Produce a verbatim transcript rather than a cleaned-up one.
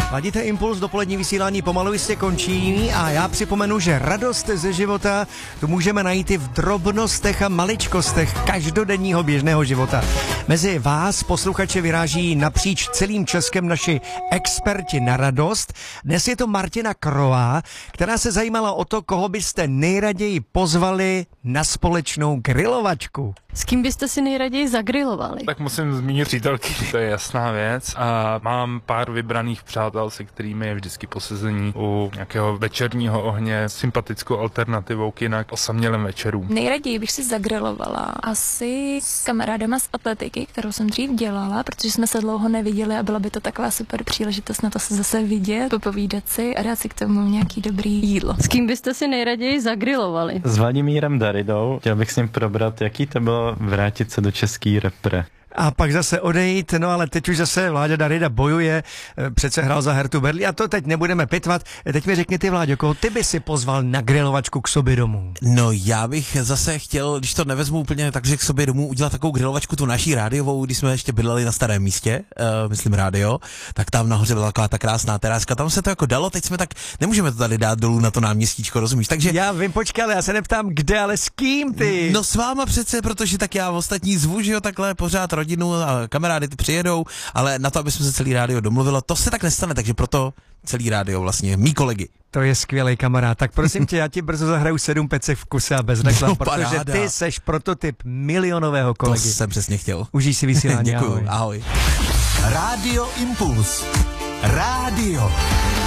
Ladíte Impuls, dopolední vysílání pomalu jistě končí a já připomenu, že radost ze života tu můžeme najít i v drobnostech a maličkostech každodenního běžného života. Mezi vás, posluchače, vyráží napříč celým Českem naši experti na radost. Dnes je to Martina Krová, která se zajímala o to, koho byste nejraději pozvali na společnou grilovačku. S kým byste si nejraději zagrilovali? Tak musím zmínit přítelky, to je jasná věc. A mám pár vybraných přátel, se kterými je vždycky posezení u nějakého večerního ohně, sympatickou alternativou k jinak osamělým večerům. Nejraději bych si zagrilovala asi s kamarádama z atletiky, kterou jsem dřív dělala, protože jsme se dlouho neviděli a byla by to taková super příležitost na to se zase vidět, popovídat si a dát si k tomu nějaký dobrý jídlo. S kým byste si nejraději zagrilovali? S Vladimírem Daridou. Chtěl bych s ním probrat, jaký to bylo vrátit se do český repre. A pak zase odejít, no ale teď už zase Vláďa Darida bojuje, přece hrál za Hertu Berlín a to teď nebudeme pitvat. Teď mi řekni ty, Vláďo, koho ty by si pozval na grilovačku k sobě domů? No já bych zase chtěl, když to nevezmu úplně takže k sobě domů, udělat takovou grilovačku tu naší rádiovou, když jsme ještě bydleli na Starém Místě, uh, myslím rádio, tak tam nahoře byla taková ta krásná teráska, tam se to jako dalo, teď jsme tak, nemůžeme to tady dát dolů na to náměstíčko, rozumíš? Takže já vím, počkej, ale já se neptám kde, ale s kým ty? No s váma přece, protože tak já ostatní zvu, že jo, takhle pořád rodinu a kamarády ty přijedou, ale na to, aby jsme se celý rádio domluvilo, to se tak nestane, takže proto celý rádio vlastně, mý kolegy. To je skvělý kamarád, tak prosím tě, já ti brzo zahraju sedm pecek v kuse a bez reklám, no, protože paráda. Ty seš prototyp milionového kolegy. To jsem přesně chtěl. Užij si vysílání, Děkuju, ahoj. ahoj. Rádio Impuls. Rádio.